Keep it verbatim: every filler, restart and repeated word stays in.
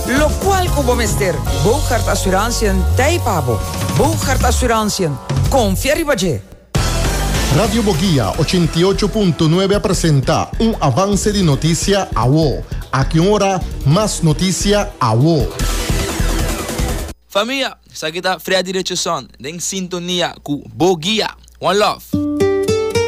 Lo cual como mester, Bouchard Assurantiën Taipabo. Bouchard Assurantiën, confía Ribaje. Radio Boguía ochenta y ocho punto nueve presenta un avance de noticia a vos. A qué hora más noticia a vos. Família, isso aqui tá Fred Richardson, em sintonia com Boguía. One love.